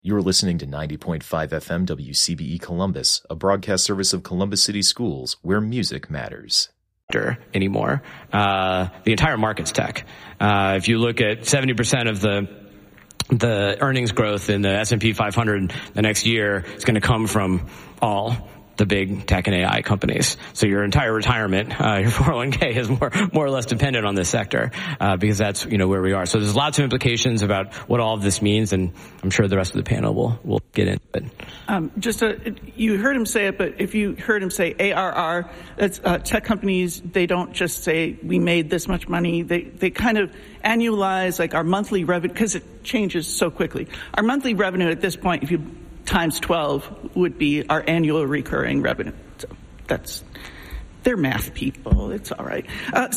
You're listening to 90.5 FM WCBE Columbus, a broadcast service of Columbus City Schools, where music matters. Anymore. The entire market's tech. If you look at 70% of the earnings growth in the S&P 500 the next year, it's going to come from all the big tech and AI companies. So your entire retirement, your 401k is more or less dependent on this sector, because that's, where we are. So there's lots of implications about what all of this means, and I'm sure the rest of the panel will get into it. You heard him say it, but if you heard him say ARR, it's, tech companies, they don't just say we made this much money. They kind of annualize like our monthly revenue, because it changes so quickly. Our monthly revenue at this point, if you times 12 would be our annual recurring revenue. So they're math people. It's all right.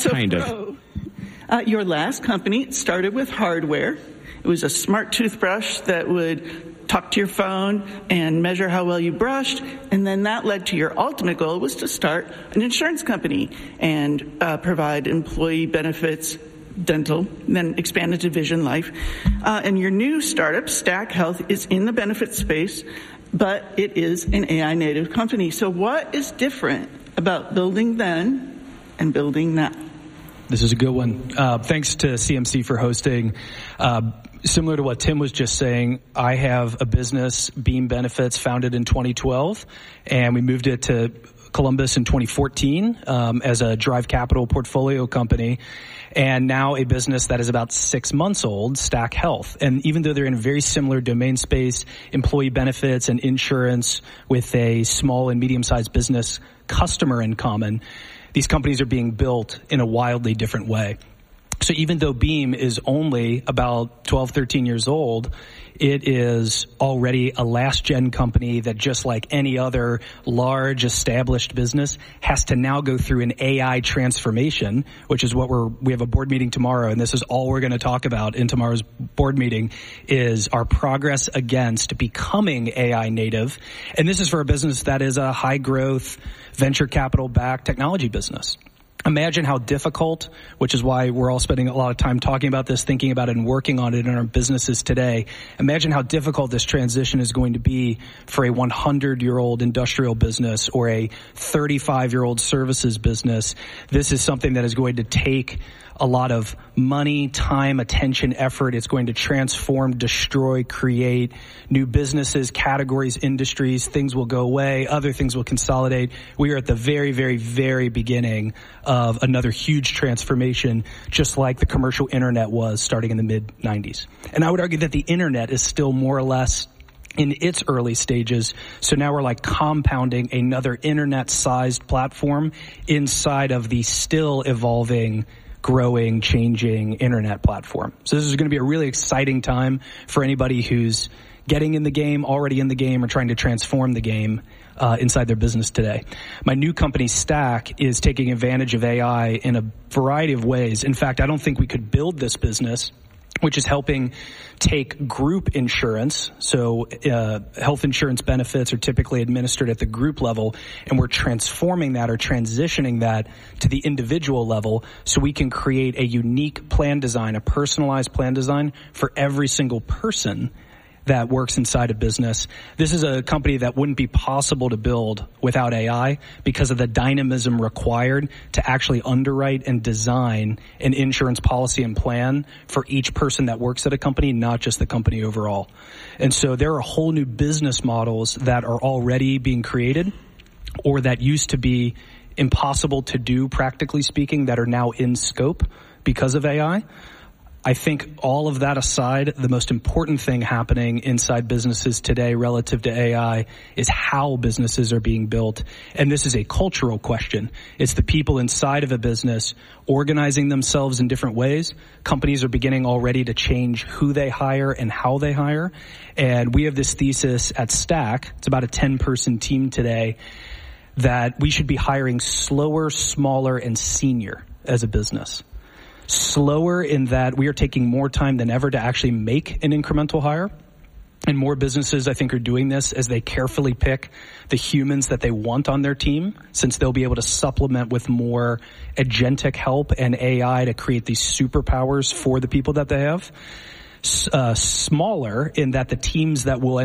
Your last company started with hardware. It was a smart toothbrush that would talk to your phone and measure how well you brushed. And then that led to your ultimate goal was to start an insurance company and provide employee benefits, dental, then expanded to vision life. And your new startup, Stack Health, is in the benefits space, but it is an AI native company. So what is different about building then and building now? This is a good one. Thanks to CMC for hosting. Similar to what Tim was just saying, I have a business, Beam Benefits, founded in 2012, and we moved it to Columbus in 2014 as a Drive Capital portfolio company, and now a business that is about 6 months old, Stack Health. And even though they're in a very similar domain space, employee benefits and insurance with a small and medium-sized business customer in common, these companies are being built in a wildly different way. So even though Beam is only about 12, 13 years old, it is already a last-gen company that, just like any other large established business, has to now go through an AI transformation, which is what we have a board meeting tomorrow, and this is all we're going to talk about in tomorrow's board meeting, is our progress against becoming AI native. And this is for a business that is a high-growth, venture capital-backed technology business. Imagine how difficult, which is why we're all spending a lot of time talking about this, thinking about it, and working on it in our businesses today. Imagine how difficult this transition is going to be for a 100-year-old industrial business or a 35-year-old services business. This is something that is going to take a lot of money, time, attention, effort. It's going to transform, destroy, create new businesses, categories, industries. Things will go away. Other things will consolidate. We are at the very, very, very beginning of another huge transformation, just like the commercial internet was starting in the mid-90s. And I would argue that the internet is still more or less in its early stages. So now we're like compounding another internet-sized platform inside of the still evolving, growing, changing internet platform. So this is going to be a really exciting time for anybody who's getting in the game, already in the game, or trying to transform the game inside their business today. My new company, Stack, is taking advantage of AI in a variety of ways. In fact, I don't think we could build this business, which is helping take group insurance. So health insurance benefits are typically administered at the group level, and we're transforming that or transitioning that to the individual level so we can create a unique plan design, a personalized plan design for every single person that works inside a business. This is a company that wouldn't be possible to build without AI because of the dynamism required to actually underwrite and design an insurance policy and plan for each person that works at a company, not just the company overall. And so there are whole new business models that are already being created or that used to be impossible to do, practically speaking, that are now in scope because of AI. I think all of that aside, the most important thing happening inside businesses today relative to AI is how businesses are being built. And this is a cultural question. It's the people inside of a business organizing themselves in different ways. Companies are beginning already to change who they hire and how they hire. And we have this thesis at Stack, it's about a 10-person team today, that we should be hiring slower, smaller, and senior as a business. Slower in that we are taking more time than ever to actually make an incremental hire. And more businesses, I think, are doing this as they carefully pick the humans that they want on their team, since they'll be able to supplement with more agentic help and AI to create these superpowers for the people that they have. smaller in that the teams that will